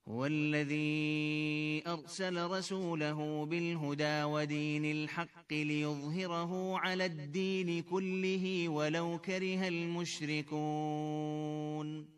هو الذي أرسل رسوله بالهدى ودين الحق ليظهره على الدين كله ولو كره المشركون